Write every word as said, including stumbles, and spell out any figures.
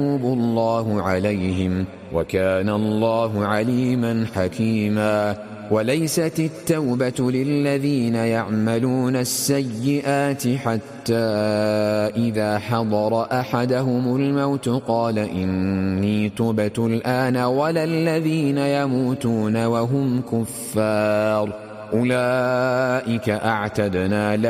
الله عليهم وكان الله عليما حكيما. وليست التوبة للذين يعملون السيئات حتى إذا حضر أحدهم الموت قال إني تبت الآن ولا الذين يموتون وهم كفار أولئك أعتدنا